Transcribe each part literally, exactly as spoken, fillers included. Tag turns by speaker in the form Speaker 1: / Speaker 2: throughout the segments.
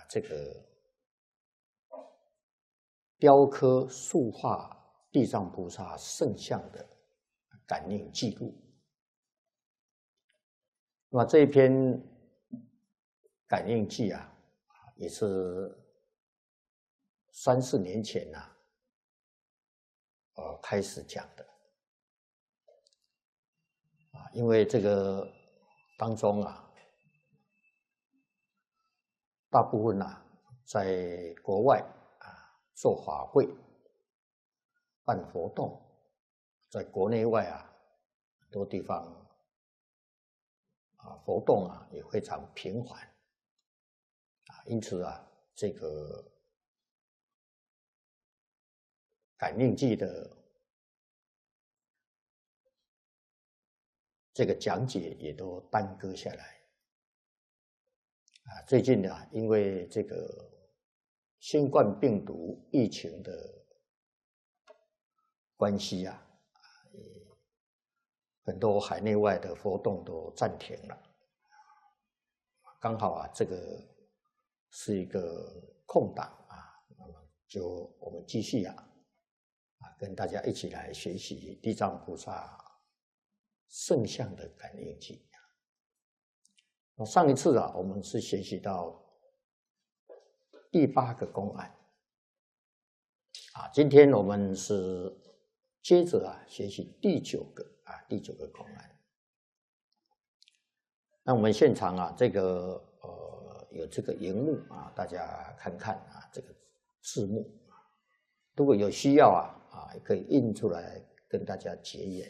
Speaker 1: 这个雕刻塑画地藏菩萨圣像的感应记录。那么这一篇感应记啊，也是三四年前呐、啊，呃，开始讲的啊，因为这个当中啊，大部分啊，在国外啊做法会、办活动，在国内外啊很多地方啊活动啊也非常频繁啊，因此啊，这个感应记的这个讲解也都耽搁下来啊。最近呢，因为这个新冠病毒疫情的关系啊，很多海内外的活动都暂停了。刚好啊，这个是一个空档啊，那么就我们继续啊，啊，跟大家一起来学习地藏菩萨圣像的感应记。那上一次啊，我们是学习到第八个公案啊，今天我们是接着啊学习第九个啊第九个公案。那我们现场啊，这个呃有这个荧幕啊，大家看看啊，这个字幕，如果有需要啊啊，也可以印出来跟大家结缘。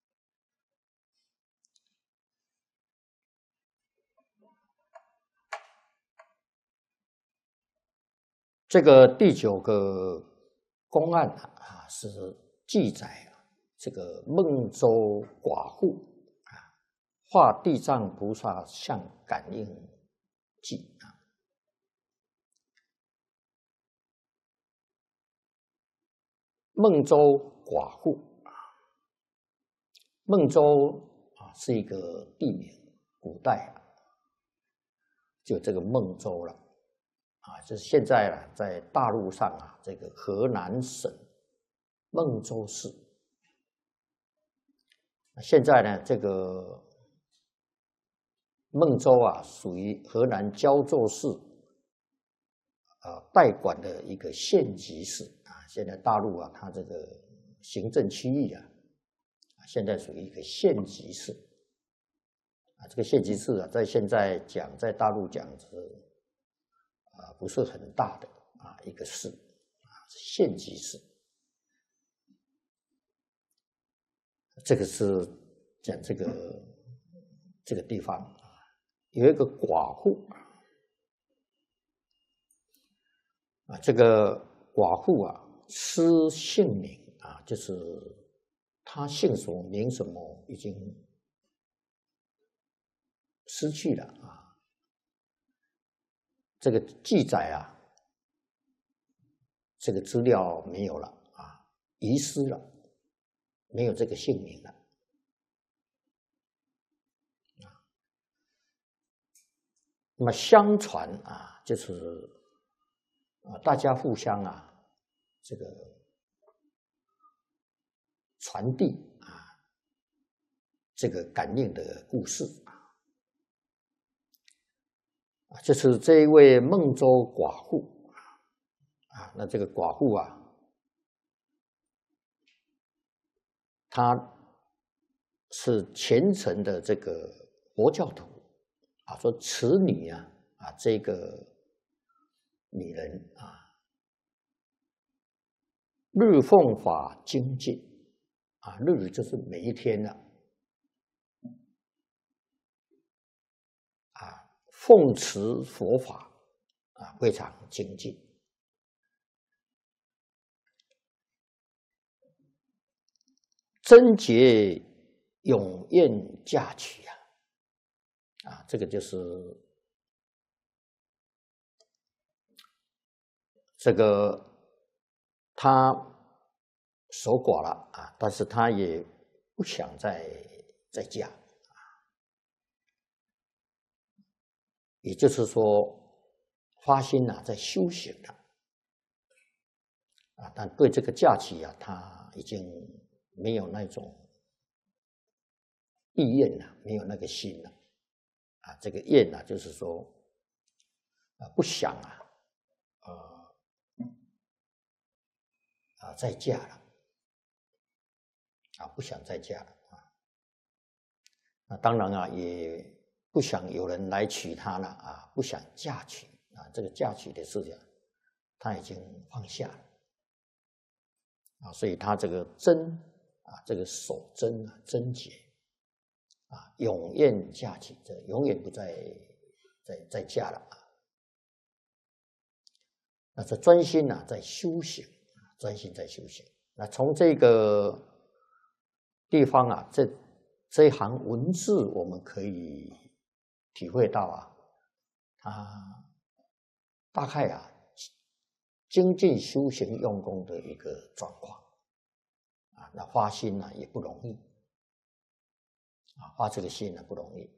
Speaker 1: 这个第九个公案啊，是记载啊，这个孟州寡妇啊，画地藏菩萨像感应记啊。孟州寡妇啊，孟州啊是一个地名，古代啊就这个孟州了。啊，就是现在啊，在大陆上啊，这个河南省孟州市。现在呢，这个孟州啊，属于河南焦作市啊代管的一个县级市啊。现在大陆啊，它这个行政区域啊，现在属于一个县级市啊。这个县级市啊，在现在讲，在大陆讲是。啊，不是很大的啊一个市啊，县级市。这个是讲这个这个地方啊，有一个寡妇啊，这个寡妇啊，失姓名啊，就是她姓什么名什么已经失去了啊。这个记载啊，这个资料没有了啊，遗失了，没有这个姓名了啊。那么相传啊，就是啊，大家互相啊，这个传递啊，这个感应的故事啊。啊，就是这一位孟州寡妇啊，那这个寡妇啊，她是虔诚的这个佛教徒啊，说此女啊啊这个女人啊，日奉法精进啊，日就是每一天了啊，奉持佛法啊，非常精进。贞洁永艳嫁娶啊，啊，这个就是这个他守寡了啊，但是他也不想再再嫁啊，也就是说， 发心啊，在修行了啊，但对这个架起啊，他已经没有那种意愿了，没有那个心了啊。这个愿啊，就是说啊，不想啊，呃啊，再嫁了啊，不想再嫁了啊。那当然啊，也不想有人来娶她了啊，不想嫁娶啊，这个嫁娶的事情，他已经放下了。啊，所以他这个贞啊，这个守贞啊，贞洁啊，永愿嫁娶，这永远不再再再嫁了啊。那这专心啊，在修行，专心在修行。那从这个地方啊，这这一行文字，我们可以体会到啊，他大概啊，精进修行用功的一个状况啊，那发心呢也不容易啊，发这个心呢不容易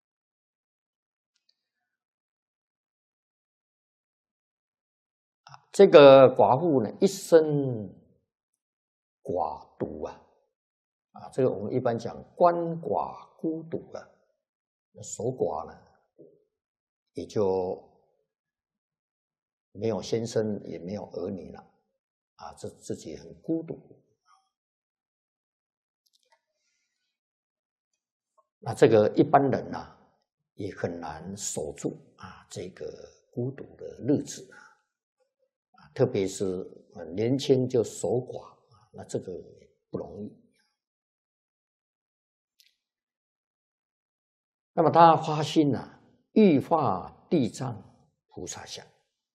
Speaker 1: 啊。这个寡妇呢一生寡独啊，啊，这个我们一般讲鳏寡孤独啊，守寡呢也就没有先生，也没有儿女了啊，这自己很孤独。那这个一般人呐、啊，也很难守住啊这个孤独的日子啊，啊，特别是年轻就守寡啊，那这个不容易。那么他发心呐、啊，欲化地藏菩萨相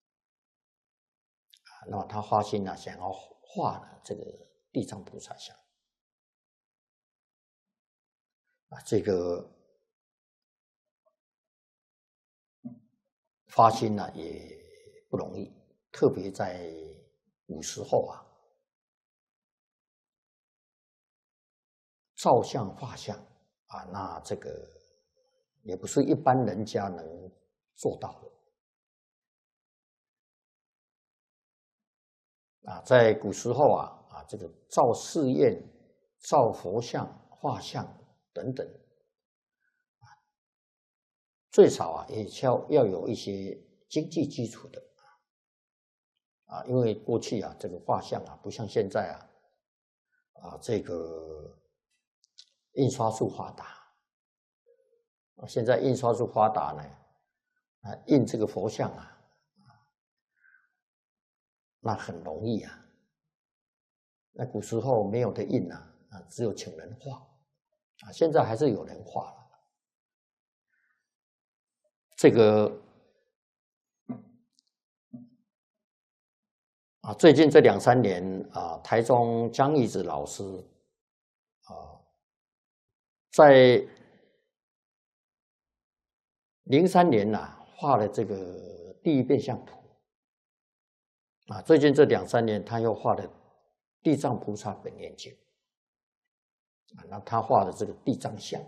Speaker 1: 啊，那么他发心呐、啊，想要化呢这个地藏菩萨相啊，这个发心呢、啊、也不容易，特别在古时候啊，照相画像啊，那这个也不是一般人家能做到的啊。在古时候啊啊，这个造寺院、造佛像、画像等等啊，最少啊也要要有一些经济基础的啊，因为过去啊这个画像啊不像现在啊啊这个印刷术发达。现在印刷术发达呢，啊，印这个佛像啊，那很容易啊。那古时候没有的印啊，啊，只有请人画，啊，现在还是有人画了。这个啊，最近这两三年啊，台中江义子老师啊，在零三年呐、啊，画了这个第一变相图啊，最近这两三年他又画了地藏菩萨本愿经啊，那他画的这个地藏像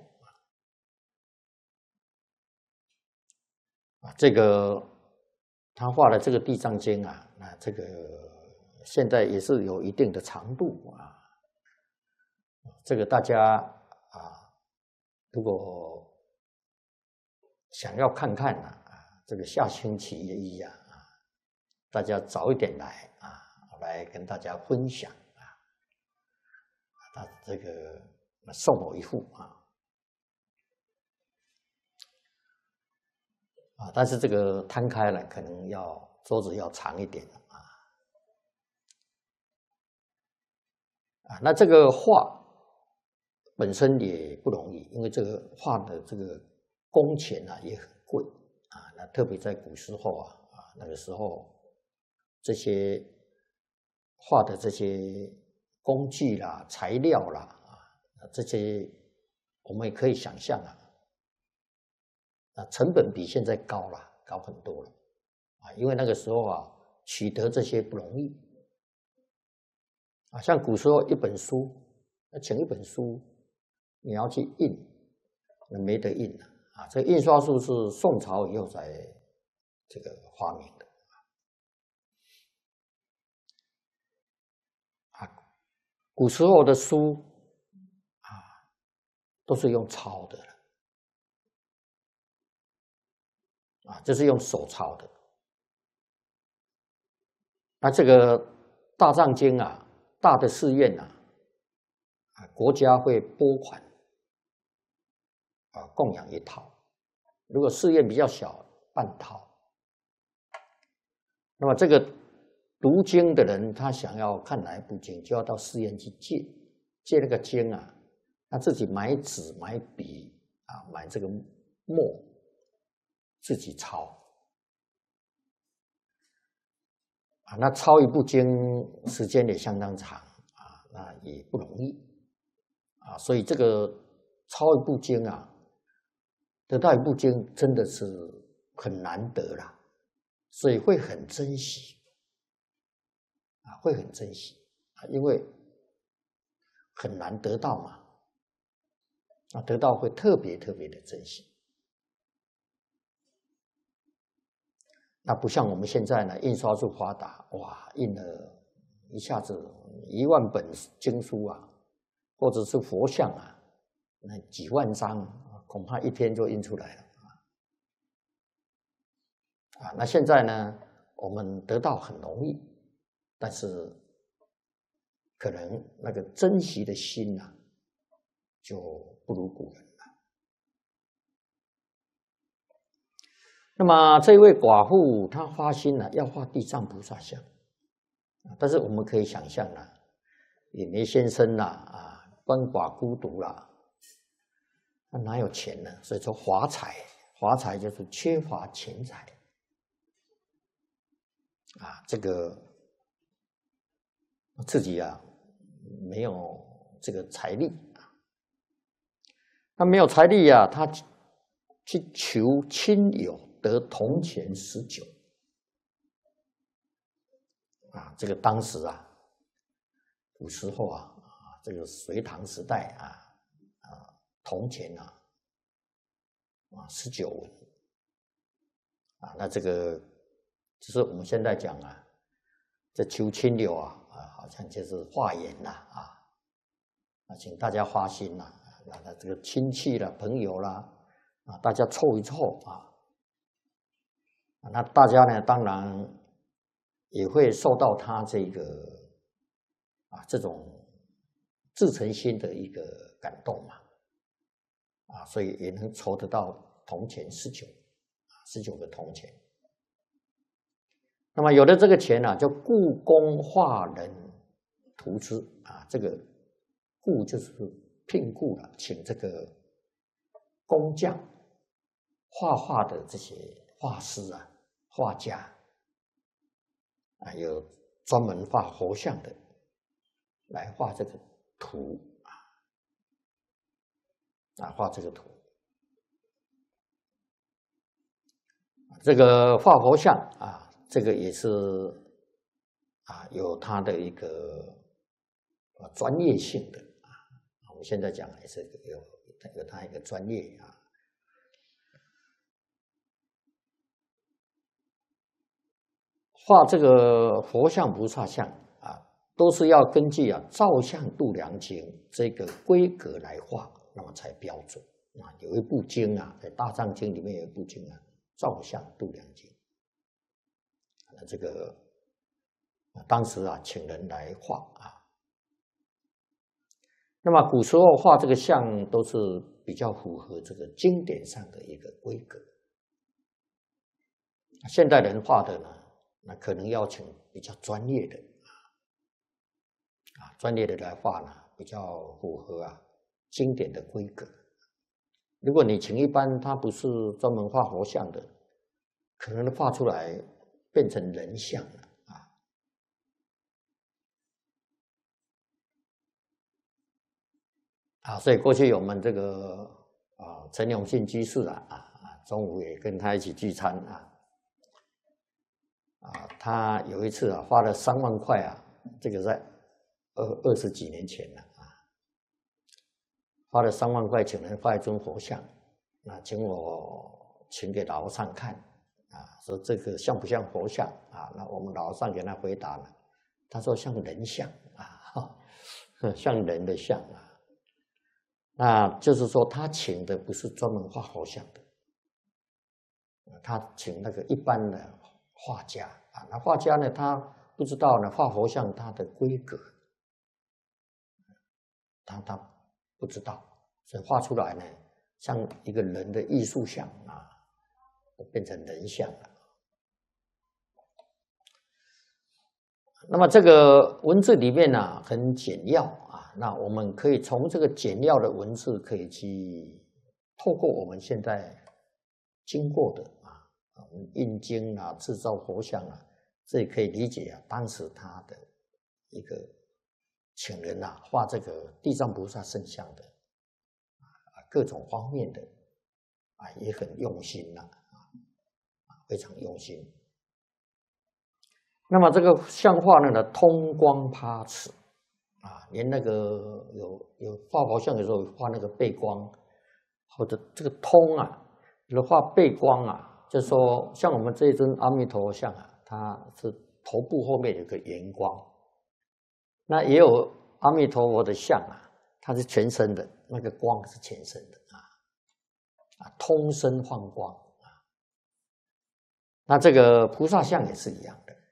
Speaker 1: 啊，这个他画的这个地藏经啊，那这个现在也是有一定的长度啊，这个大家啊，如果想要看看呢啊，这个下星期一啊，大家早一点来啊，来跟大家分享啊，他这个送我一幅啊。啊，但是这个摊开了，可能要桌子要长一点啊。啊，那这个画本身也不容易，因为这个画的这个工钱啊也很贵啊。那特别在古时候啊，啊那个时候这些画的这些工具啦、材料啦啊，这些我们也可以想象啊。啊，成本比现在高了，高很多了，啊，因为那个时候啊，取得这些不容易，啊，像古时候一本书，要请一本书，你要去印，那没得印了，啊，这个印刷术是宋朝以后才这个发明的， 古时候的书啊，都是用抄的啊，就是用手抄的。那这个大藏经啊，大的寺院啊，啊，国家会拨款啊，供养一套。如果寺院比较小，半套。那么这个读经的人，他想要看哪一部经，就要到寺院去借，借那个经啊，他自己买纸、买笔啊，买这个墨，自己抄。啊，那抄一部经时间也相当长啊，那也不容易啊，所以这个抄一部经啊，得到一部经真的是很难得啦，所以会很珍惜啊，会很珍惜啊，因为很难得到嘛，啊，得到会特别特别的珍惜。那不像我们现在呢，印刷术发达，哇，印了一下子一万本经书啊，或者是佛像啊，那几万张，恐怕一天就印出来了啊。那现在呢，我们得到很容易，但是可能那个珍惜的心啊，就不如古人了。那么这位寡妇她发心了，要画地藏菩萨像，但是我们可以想象啦，也没先生啦，啊，鳏寡孤独啦，那哪有钱呢？所以说华财，华财就是缺乏钱财啊，这个自己啊没有这个财力啊，他没有财力啊，他去求亲友得铜钱十九啊，这个当时啊，古时候啊，啊这个隋唐时代啊，啊铜钱啊，啊十九文啊，那这个就是我们现在讲啊，这求亲友啊，啊好像就是化缘啦啊，啊请大家花心啦，那那这个亲戚啦、朋友啦，啊大家凑一凑啊。那大家呢，当然也会受到他这个啊这种至诚心的一个感动嘛，啊，所以也能筹得到铜钱十九，啊，十九个铜钱。那么有了这个钱呢、啊，就雇工画人图之啊，这个雇就是聘雇了，请这个工匠、画画的这些画师啊。画家啊，有专门画佛像的，来画这个图啊，画这个图。这个画佛像啊，这个也是啊，有它的一个专业性的啊。我们现在讲也是有有它一个专业啊。画这个佛像、菩萨像啊，都是要根据啊《造像度量经》这个规格来画，那么才标准啊。有一部经啊，在《大藏经》里面有一部经啊，《造像度量经》。那这个当时啊，请人来画啊。那么古时候画这个像都是比较符合这个经典上的一个规格。现代人画的呢？那可能要请比较专业的啊，专业的来画呢，比较符合啊经典的规格。如果你请一般他不是专门画佛像的，可能画出来变成人像了啊。啊，所以过去我们这个啊陈永信居士啊啊，中午也跟他一起聚餐啊。啊，他有一次啊，花了三万块啊，这个在二二十几年前了啊，花了三万块请人画一尊佛像，那请我请给老和尚看啊，说这个像不像佛像啊？那我们老和尚给他回答了，他说像人像啊， 像人的像啊，那就是说他请的不是专门画佛像的，他请那个一般的画家啊。那画家呢，他不知道呢画佛像它的规格，他他不知道，所以画出来呢，像一个人的艺术像啊，变成人像了。那么这个文字里面呢、啊、很简要啊，那我们可以从这个简要的文字，可以去透过我们现在经过的啊，印经啊、制造佛像啊，这也可以理解啊，当时他的一个请人啊画这个地藏菩萨圣像的啊，各种方面的啊也很用心呐、啊，非常用心。那么这个像画呢，通光趴尺啊，连那个有有画佛像的时候画那个背光，或者这个通啊，有的画背光啊，就是说像我们这一尊阿弥陀佛像啊，它是头部后面有个圆光，那也有阿弥陀佛的像啊，它是全身的，那个光是全身的啊，啊，通身放光啊。那这个菩萨像也是一样的。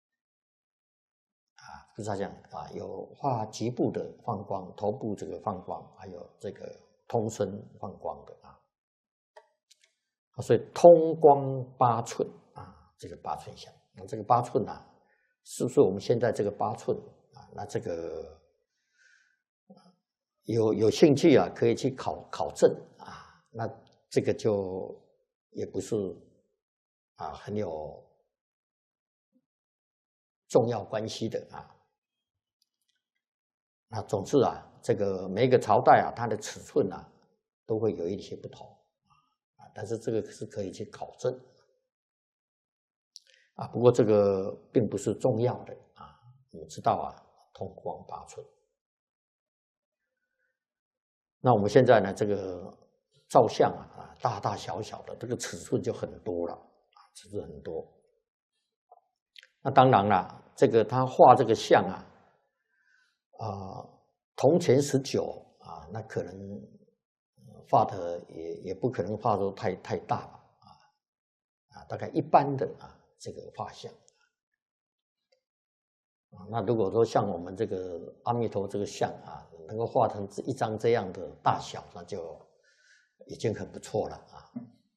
Speaker 1: 菩萨像啊，有画局部的放光，头部这个放光，还有这个通身放光的啊。所以通光八寸啊，这个八寸像，那这个八寸啊，是不是我们现在这个八寸啊？那这个有有兴趣啊，可以去考考证啊。那这个就也不是啊很有重要关系的啊。那总之啊，这个每一个朝代啊，它的尺寸啊，都会有一些不同啊，但是这个是可以去考证啊。不过这个并不是重要的啊，我们知道啊，通光八寸。那我们现在呢，这个照相啊，大大小小的，这个尺寸就很多了啊，尺寸很多。那当然了，这个他画这个像啊。啊，铜钱十九啊，那可能画的也也不可能画得太太大吧啊啊，大概一般的啊这个画像啊，那如果说像我们这个阿弥陀这个像啊，能够画成一张这样的大小，那就已经很不错了啊。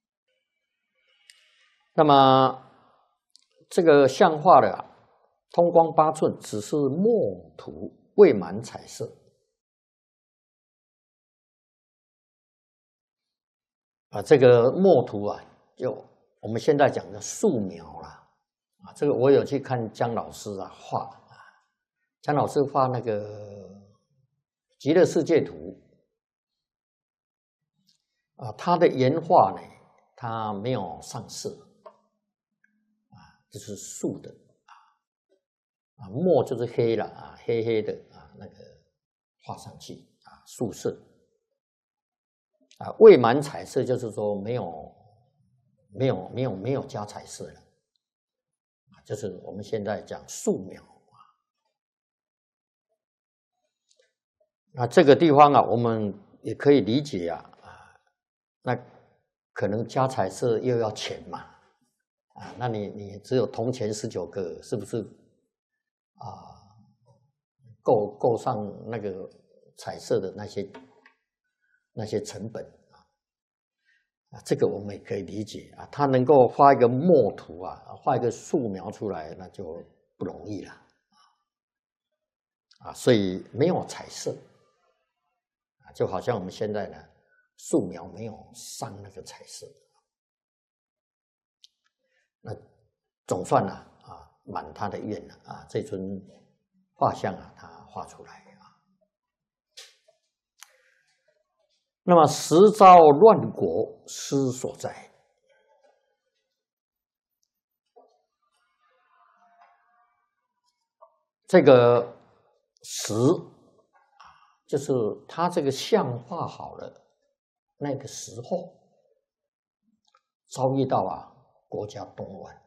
Speaker 1: 那么这个像画的啊，通光八寸，只是墨涂。未满彩色啊，这个墨图啊，就我们现在讲的素描啦啊，这个我有去看姜老师啊画啊，姜老师画那个极乐世界图啊，他的原画呢，他没有上色啊，这是素的啊，墨就是黑了啊，黑黑的啊，那个画上去啊，素色啊，未满彩色就是说没有没有没有没有加彩色了啊，就是我们现在讲素描啊。那这个地方啊，我们也可以理解啊啊，那可能加彩色又要钱嘛啊，那你你只有铜钱十九个，是不是啊？够够上那个彩色的那些那些成本啊，啊，这个我们也可以理解啊。他能够画一个墨图啊，画一个素描出来，那就不容易了啊。所以没有彩色啊，就好像我们现在呢，素描没有上那个彩色，那总算呢啊，满他的愿了啊，这尊画像啊，他画出来啊。那么时遭乱国，师所在。这个时啊，就是他这个像画好了，那个时候遭遇到啊国家动乱。